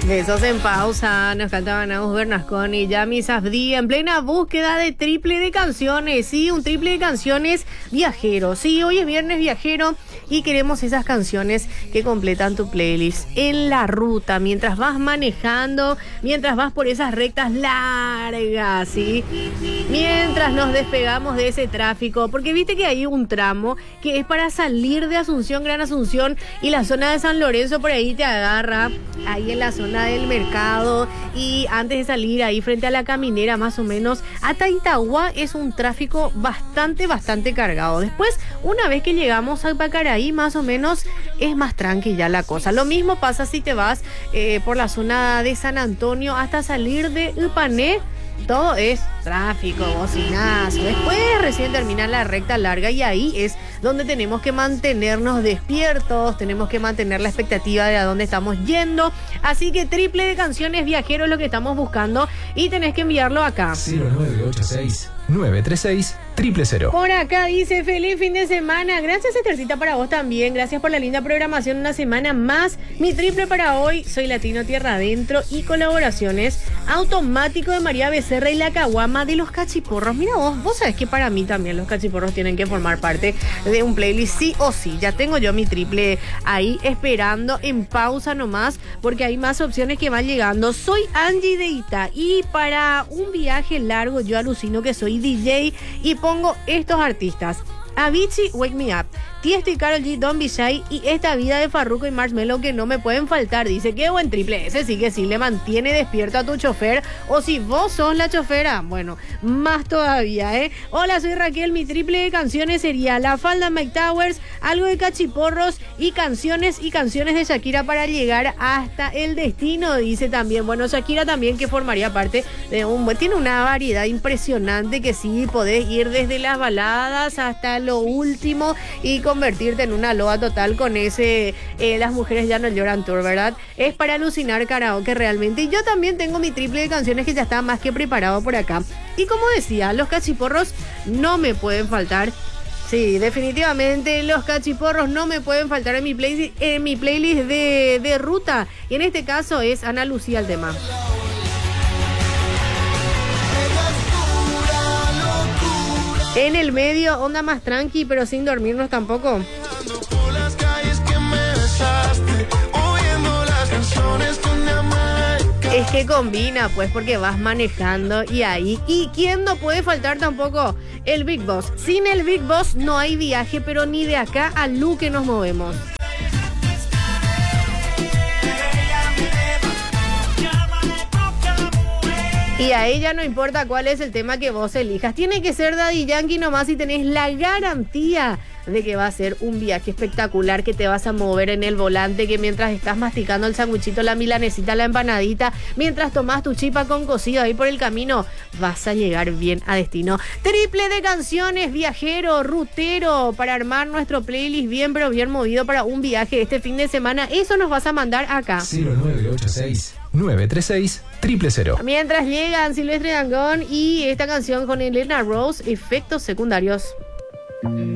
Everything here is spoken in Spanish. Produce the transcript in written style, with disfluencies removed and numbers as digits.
Besos en pausa, nos cantaban Agus Bernascon y Yami Safdie en plena búsqueda de triple de canciones, sí, un triple de canciones viajero, sí, hoy es viernes viajero y queremos esas canciones que completan tu playlist en la ruta, mientras vas manejando, mientras vas por esas rectas largas, sí, mientras nos despegamos de ese tráfico, porque viste que hay un tramo que es para salir de Asunción, Gran Asunción, y la zona de San Lorenzo por ahí te agarra, ahí en la zona del mercado, y antes de salir ahí frente a la caminera más o menos hasta Itagua es un tráfico bastante cargado. Después, una vez que llegamos a Pacaraí, más o menos es más tranquila la cosa. Lo mismo pasa si te vas por la zona de San Antonio hasta salir de Ipané. Todo es tráfico, bocinazo. Después recién termina la recta larga y ahí es donde tenemos que mantenernos despiertos, tenemos que mantener la expectativa de a dónde estamos yendo. Así que triple de canciones viajeros es lo que estamos buscando y tenés que enviarlo acá. 0986-936-000. Por acá dice, feliz fin de semana. Gracias, Estercita, para vos también. Gracias por la linda programación, una semana más. Mi triple para hoy, Soy Latino Tierra Adentro y colaboraciones Automático de María Becerra y La Caguama de Los Cachiporros. Mira vos sabés que para mí también los Cachiporros tienen que formar parte de un playlist sí o sí. Ya tengo yo mi triple ahí esperando en pausa nomás, porque hay más opciones que van llegando. Soy Angie de Ita y para un viaje largo yo alucino que soy DJ y pongo estos artistas: Avicii, Wake Me Up, Tiesto y Karol G, Don't Be Shy, y Esta Vida de Farruko y Marshmello, que no me pueden faltar. Dice, qué buen triple ese, sí que sí le mantiene despierto a tu chofer, o si vos sos la chofera, bueno, más todavía, ¿eh? Hola, soy Raquel, mi triple de canciones sería La Falda, Mike Towers, algo de Cachiporros y canciones de Shakira para llegar hasta el destino, dice también. Bueno, Shakira también, que formaría parte de tiene una variedad impresionante, que sí podés ir desde las baladas hasta lo último y convertirte en una loa total con ese Las Mujeres Ya No Lloran Tour, ¿verdad? Es para alucinar karaoke realmente. Y yo también tengo mi triple de canciones que ya está más que preparado por acá. Y como decía, los Cachiporros no me pueden faltar. Sí, definitivamente los Cachiporros no me pueden faltar en mi playlist de ruta. Y en este caso es Ana Lucía el tema. En el medio, onda más tranqui, pero sin dormirnos tampoco. Es que combina, pues, porque vas manejando y ahí. ¿Y quién no puede faltar tampoco? El Big Boss. Sin el Big Boss no hay viaje, pero ni de acá a Luque nos movemos. Y a ella no importa cuál es el tema que vos elijas. Tiene que ser Daddy Yankee nomás, y tenés la garantía de que va a ser un viaje espectacular, que te vas a mover en el volante, que mientras estás masticando el sanguichito, la milanesita, la empanadita, mientras tomás tu chipa con cocido ahí por el camino, vas a llegar bien a destino. Triple de canciones, viajero, rutero, para armar nuestro playlist bien, pero bien movido para un viaje este fin de semana. Eso nos vas a mandar acá. 0986-936-000. Mientras llegan Silvestre Dangond y esta canción con Elena Rose, Efectos Secundarios.